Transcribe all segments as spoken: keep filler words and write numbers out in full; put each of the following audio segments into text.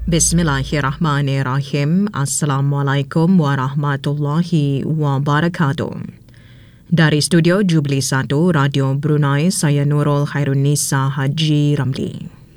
Bismillahirrahmanirrahim. Assalamualaikum warahmatullahi wabarakatuh. Dari studio Jubilee satu Radio Brunei, saya Nurul Khairunisa Haji Ramli.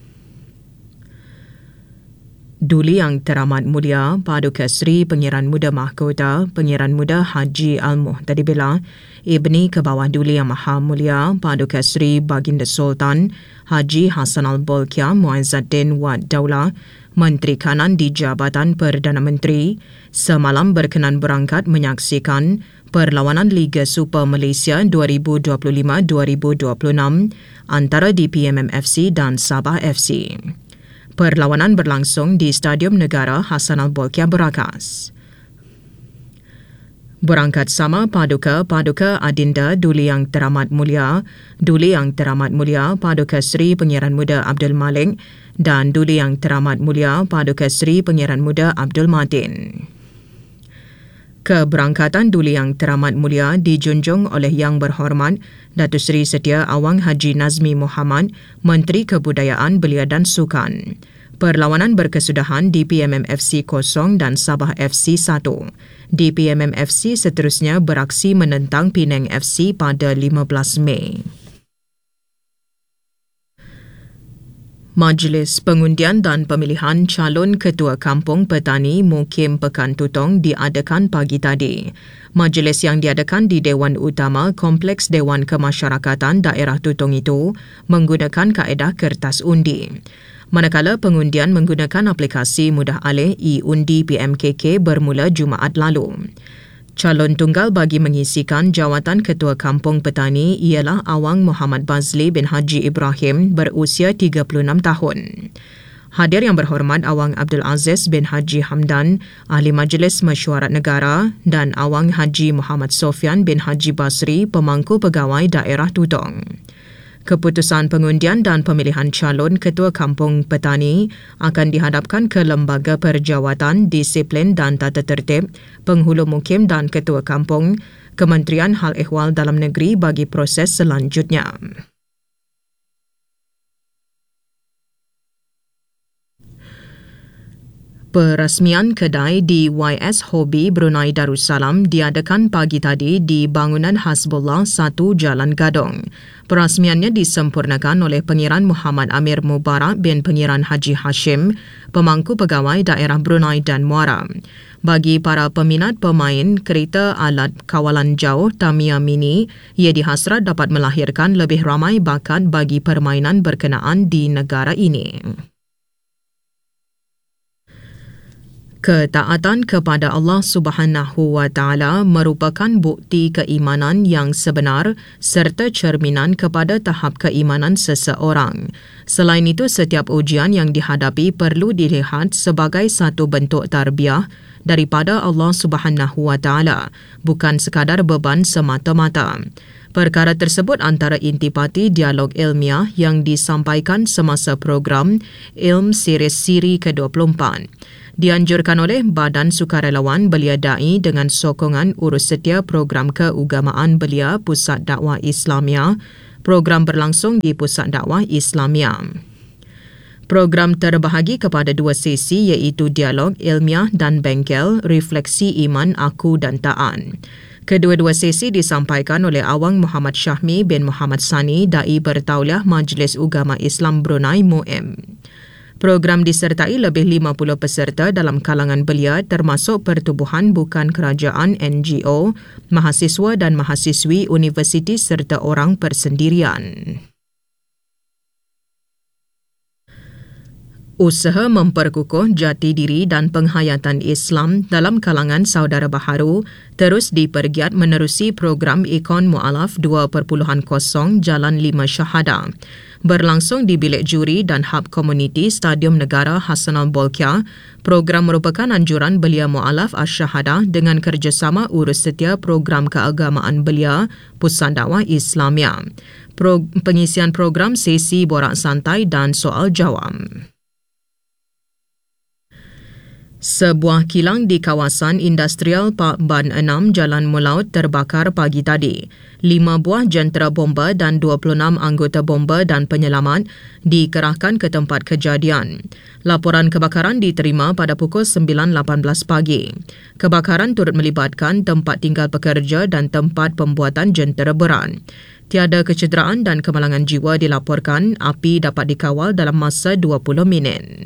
Duli Yang Teramat Mulia Paduka Seri Pengiran Muda Mahkota Pengiran Muda Haji Al-Muhtadibila Ibni Kebawah Duli Yang Maha Mulia Paduka Seri Baginda Sultan Haji Hassan Al-Bolkiah Muizzaddin Wad Daulah Menteri Kanan di Jabatan Perdana Menteri semalam berkenan berangkat menyaksikan Perlawanan Liga Super Malaysia dua ribu dua puluh lima dua ribu dua puluh enam antara D P M M F C dan Sabah F C. Perlawanan berlangsung di Stadium Negara Hassan Al-Bolkiah Berakas. Berangkat sama Paduka Paduka Adinda Duli Yang Teramat Mulia, Duli Yang Teramat Mulia Paduka Seri Pengiran Muda Abdul Malik dan Duli Yang Teramat Mulia Paduka Seri Pengiran Muda Abdul Matin. Keberangkatan Duli Yang Teramat Mulia dijunjung oleh Yang Berhormat Datuk Seri Setia Awang Haji Nazmi Muhammad, Menteri Kebudayaan Belia dan Sukan. Perlawanan berkesudahan D P M M F C kosong dan Sabah F C satu. D P M M F C seterusnya beraksi menentang Penang F C pada lima belas Mei. Majlis Pengundian dan Pemilihan Calon Ketua Kampung Petani Mukim Pekan Tutong diadakan pagi tadi. Majlis yang diadakan di Dewan Utama Kompleks Dewan Kemasyarakatan Daerah Tutong itu menggunakan kaedah kertas undi. Manakala pengundian menggunakan aplikasi mudah alih e-undi P M K K bermula Jumaat lalu. Calon tunggal bagi mengisikan jawatan Ketua Kampung Petani ialah Awang Muhammad Bazli bin Haji Ibrahim berusia tiga puluh enam tahun. Hadir Yang Berhormat Awang Abdul Aziz bin Haji Hamdan, Ahli Majlis Mesyuarat Negara dan Awang Haji Muhammad Sofian bin Haji Basri, Pemangku Pegawai Daerah Tutong. Keputusan pengundian dan pemilihan calon Ketua Kampung Petani akan dihadapkan ke Lembaga Perjawatan, Disiplin dan Tata Tertib, Penghulu Mukim dan Ketua Kampung, Kementerian Hal Ehwal Dalam Negeri bagi proses selanjutnya. Perasmian kedai di Y S Hobi Brunei Darussalam diadakan pagi tadi di bangunan Hasbullah satu Jalan Gadong. Perasmiannya disempurnakan oleh Pengiran Muhammad Amir Mubarak bin Pengiran Haji Hashim, Pemangku Pegawai Daerah Brunei dan Muara. Bagi para peminat pemain kereta alat kawalan jauh Tamiya Mini, ia dihasrat dapat melahirkan lebih ramai bakat bagi permainan berkenaan di negara ini. Ketaatan kepada Allah Subhanahu wa Taala merupakan bukti keimanan yang sebenar serta cerminan kepada tahap keimanan seseorang. Selain itu, setiap ujian yang dihadapi perlu dilihat sebagai satu bentuk tarbiyah daripada Allah Subhanahu wa Taala, bukan sekadar beban semata-mata. Perkara tersebut antara intipati dialog ilmiah yang disampaikan semasa program Ilm Series Siri ke dua puluh empat. Dianjurkan oleh Badan Sukarelawan Belia Dai dengan sokongan urus setia program keagamaan Belia Pusat Dakwah Islamia. Program berlangsung di Pusat Dakwah Islamia. Program terbahagi kepada dua sesi iaitu dialog ilmiah dan bengkel refleksi iman aku dan taat. Kedua-dua sesi disampaikan oleh Awang Muhammad Syahmi bin Muhammad Sani, Dai Bertauliah Majlis Ugama Islam Brunei M U I M. Program disertai lebih lima puluh peserta dalam kalangan belia termasuk pertubuhan bukan kerajaan N G O, mahasiswa dan mahasiswi universiti serta orang persendirian. Usaha memperkukuh jati diri dan penghayatan Islam dalam kalangan saudara baharu terus dipergiat menerusi program Ikon Mu'alaf dua titik kosong Jalan lima Syahadah. Berlangsung di Bilik Juri dan Hub Komuniti Stadium Negara Hassan Al-Bolkiah, program merupakan anjuran Belia Mu'alaf Asy-Syahadah dengan kerjasama urus setia program keagamaan Belia Pusat Dakwah Islamia. Pro- pengisian program sesi borak santai dan soal jawab. Sebuah kilang di kawasan industrial Pak Ban enam Jalan Melaut terbakar pagi tadi. Lima buah jentera bomba dan dua puluh enam anggota bomba dan penyelamat dikerahkan ke tempat kejadian. Laporan kebakaran diterima pada pukul sembilan lapan belas pagi. Kebakaran turut melibatkan tempat tinggal pekerja dan tempat pembuatan jentera berat. Tiada kecederaan dan kemalangan jiwa dilaporkan. Api dapat dikawal dalam masa dua puluh minit.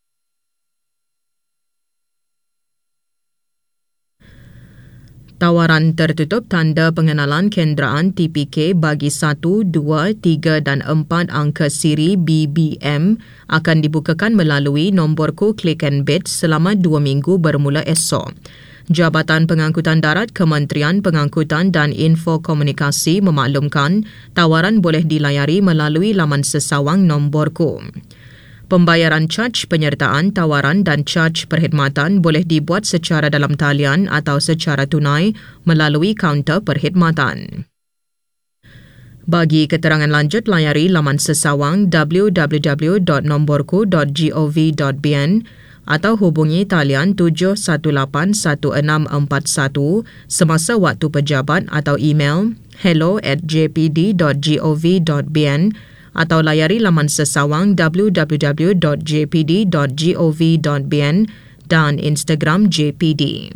Tawaran tertutup tanda pengenalan kenderaan T P K bagi satu, dua, tiga dan empat angka siri B B M akan dibukakan melalui nombor ko Click and Bid selama dua minggu bermula esok. Jabatan Pengangkutan Darat Kementerian Pengangkutan dan Info Komunikasi memaklumkan tawaran boleh dilayari melalui laman sesawang nombor ko. Pembayaran caj penyertaan, tawaran dan caj perkhidmatan boleh dibuat secara dalam talian atau secara tunai melalui kaunter perkhidmatan. Bagi keterangan lanjut, layari laman sesawang w w w dot nomborku dot gov dot b n atau hubungi talian tujuh satu lapan satu enam empat satu semasa waktu pejabat atau email hello at j p d dot gov dot b n atau layari laman sesawang w w w dot j p d dot gov dot b n dan Instagram J P D.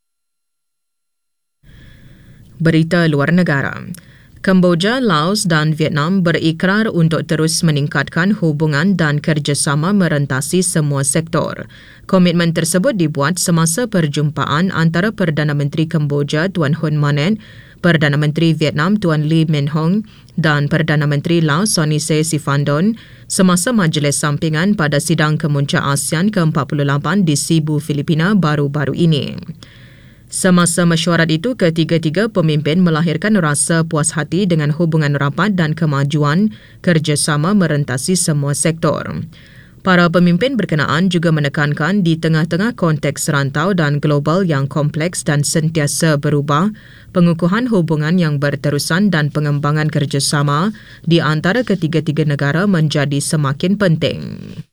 Berita luar negara. Kemboja, Laos dan Vietnam berikrar untuk terus meningkatkan hubungan dan kerjasama merentasi semua sektor. Komitmen tersebut dibuat semasa perjumpaan antara Perdana Menteri Kemboja Tuan Hun Manet, Perdana Menteri Vietnam Tuan Lee Min Hong dan Perdana Menteri Laos Sonise Sifandon semasa majlis sampingan pada sidang kemuncak ASEAN ke empat puluh lapan di Cebu, Filipina baru-baru ini. Semasa mesyuarat itu, ketiga-tiga pemimpin melahirkan rasa puas hati dengan hubungan rapat dan kemajuan kerjasama merentasi semua sektor. Para pemimpin berkenaan juga menekankan di tengah-tengah konteks rantau dan global yang kompleks dan sentiasa berubah, pengukuhan hubungan yang berterusan dan pengembangan kerjasama di antara ketiga-tiga negara menjadi semakin penting.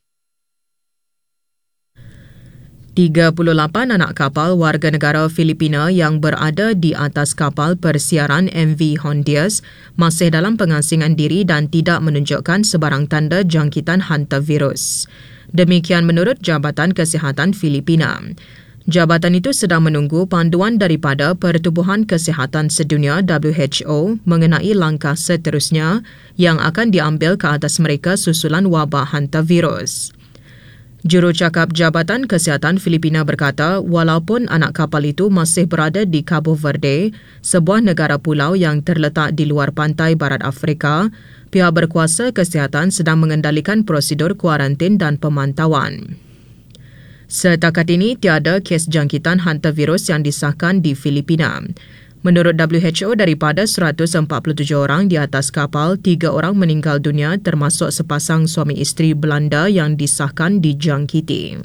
tiga puluh lapan anak kapal warga negara Filipina yang berada di atas kapal persiaran M V Hondias masih dalam pengasingan diri dan tidak menunjukkan sebarang tanda jangkitan hantavirus. Demikian menurut Jabatan Kesihatan Filipina. Jabatan itu sedang menunggu panduan daripada Pertubuhan Kesihatan Sedunia W H O mengenai langkah seterusnya yang akan diambil ke atas mereka susulan wabak hantavirus. Jurucakap Jabatan Kesihatan Filipina berkata, walaupun anak kapal itu masih berada di Cabo Verde, sebuah negara pulau yang terletak di luar pantai barat Afrika, pihak berkuasa kesihatan sedang mengendalikan prosedur kuarantin dan pemantauan. Setakat ini, tiada kes jangkitan hantavirus yang disahkan di Filipina. Menurut W H O, daripada seratus empat puluh tujuh orang di atas kapal, tiga orang meninggal dunia termasuk sepasang suami isteri Belanda yang disahkan dijangkiti.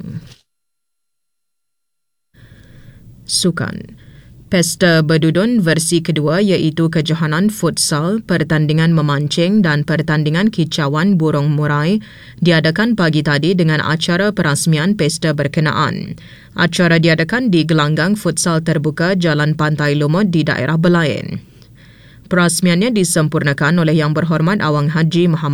Sukan. Pesta Berdudun versi kedua iaitu kejohanan futsal, pertandingan memancing dan pertandingan kicauan burung murai diadakan pagi tadi dengan acara perasmian pesta berkenaan. Acara diadakan di gelanggang futsal terbuka Jalan Pantai Lumut di daerah Belain. Perasmiannya disempurnakan oleh Yang Berhormat Awang Haji Muhammad